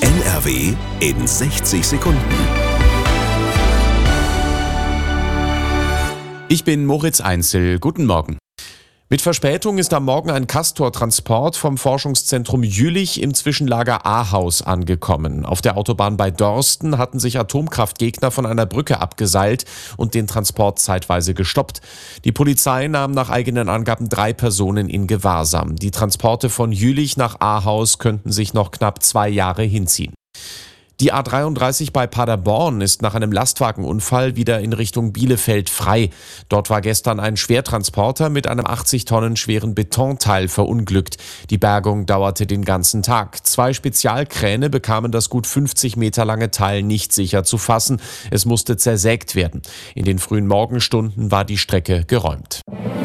NRW in 60 Sekunden. Ich bin Moritz Einzel. Guten Morgen. Mit Verspätung ist am Morgen ein Castor-Transport vom Forschungszentrum Jülich im Zwischenlager Ahaus angekommen. Auf der Autobahn bei Dorsten hatten sich Atomkraftgegner von einer Brücke abgeseilt und den Transport zeitweise gestoppt. Die Polizei nahm nach eigenen Angaben 3 Personen in Gewahrsam. Die Transporte von Jülich nach Ahaus könnten sich noch knapp 2 Jahre hinziehen. Die A33 bei Paderborn ist nach einem Lastwagenunfall wieder in Richtung Bielefeld frei. Dort war gestern ein Schwertransporter mit einem 80 Tonnen schweren Betonteil verunglückt. Die Bergung dauerte den ganzen Tag. 2 Spezialkräne bekamen das gut 50 Meter lange Teil nicht sicher zu fassen. Es musste zersägt werden. In den frühen Morgenstunden war die Strecke geräumt.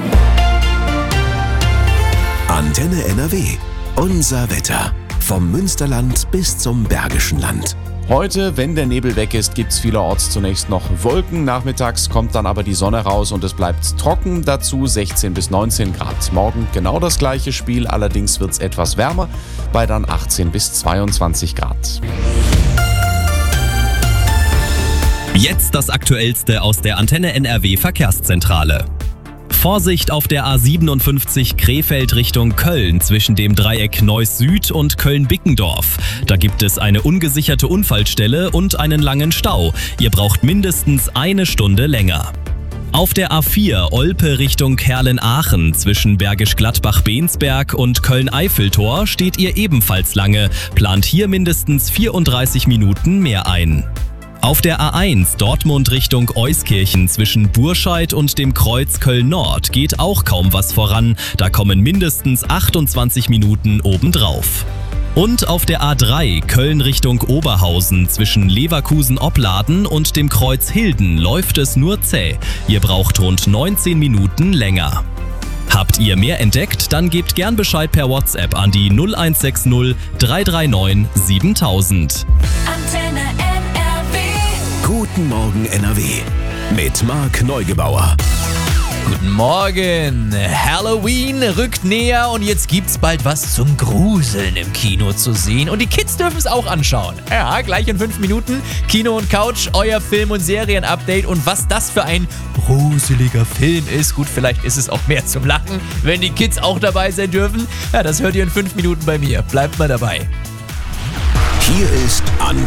Antenne NRW. Unser Wetter. Vom Münsterland bis zum Bergischen Land. Heute, wenn der Nebel weg ist, gibt es vielerorts zunächst noch Wolken. Nachmittags kommt dann aber die Sonne raus und es bleibt trocken. Dazu 16 bis 19 Grad. Morgen genau das gleiche Spiel, allerdings wird es etwas wärmer, bei dann 18 bis 22 Grad. Jetzt das Aktuellste aus der Antenne NRW Verkehrszentrale. Vorsicht auf der A57 Krefeld Richtung Köln zwischen dem Dreieck Neuss Süd und Köln-Bickendorf. Da gibt es eine ungesicherte Unfallstelle und einen langen Stau. Ihr braucht mindestens 1 Stunde länger. Auf der A4 Olpe Richtung Kerlen-Aachen zwischen Bergisch Gladbach-Bensberg und Köln-Eiffeltor steht ihr ebenfalls lange. Plant hier mindestens 34 Minuten mehr ein. Auf der A1 Dortmund Richtung Euskirchen zwischen Burscheid und dem Kreuz Köln-Nord geht auch kaum was voran. Da kommen mindestens 28 Minuten obendrauf. Und auf der A3 Köln Richtung Oberhausen zwischen Leverkusen-Opladen und dem Kreuz Hilden läuft es nur zäh. Ihr braucht rund 19 Minuten länger. Habt ihr mehr entdeckt? Dann gebt gern Bescheid per WhatsApp an die 0160 339 7000. Antenne Guten Morgen NRW mit Marc Neugebauer. Guten Morgen! Halloween rückt näher und jetzt gibt's bald was zum Gruseln im Kino zu sehen. Und die Kids dürfen es auch anschauen. Ja, gleich in 5 Minuten. Kino und Couch, euer Film- und Serien-Update. Und was das für ein gruseliger Film ist. Gut, vielleicht ist es auch mehr zum Lachen, wenn die Kids auch dabei sein dürfen. Ja, das hört ihr in 5 Minuten bei mir. Bleibt mal dabei. Hier ist Antenne